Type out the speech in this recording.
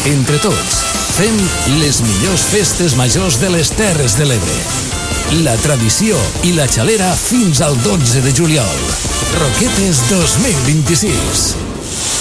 Entre tots, fem les millors festes majors de les Terres de l'Ebre. La tradició i la xalera fins al 12 de juliol. Roquetes 2026.